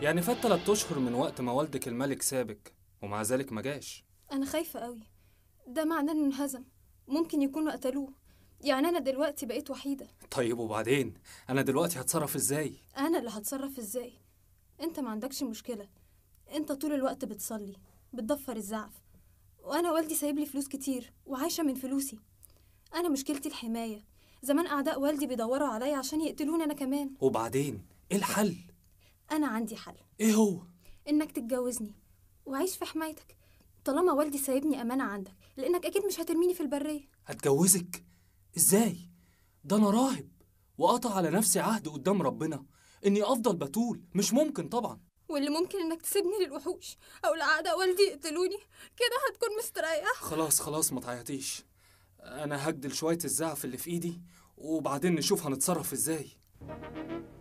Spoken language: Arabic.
يعني فات 3 اشهر من وقت ما والدك الملك سابك ومع ذلك ما جاش. انا خايفة قوي. ده معناه انه انهزم. ممكن يكونوا قتلوه. يعني انا دلوقتي بقيت وحيدة. طيب وبعدين؟ انا دلوقتي هتصرف ازاي؟ انا اللي هتصرف ازاي؟ انت ما عندكش مشكلة. انت طول الوقت بتصلي، بتضفر الزعف، وانا والدي سايب لي فلوس كتير وعايشة من فلوسي. انا مشكلتي الحماية. زمان اعداء والدي بيدوروا عليا عشان يقتلوني انا كمان. وبعدين ايه الحل؟ انا عندي حل. ايه هو؟ انك تتجوزني وعيش في حمايتك، طالما والدي سايبني امانة عندك، لانك اكيد مش هترميني في البرية. هتجوزك؟ ازاي؟ ده انا راهب وقطع على نفسي عهد قدام ربنا اني افضل بتول. مش ممكن طبعا. واللي ممكن انك تسيبني للوحوش او لاعداء والدي يقتلوني، كده هتكون مستريح. خلاص خلاص ما تعيطيش. انا هجدل شوية الزعف اللي في ايدي وبعدين نشوف هنتصرف ازاي.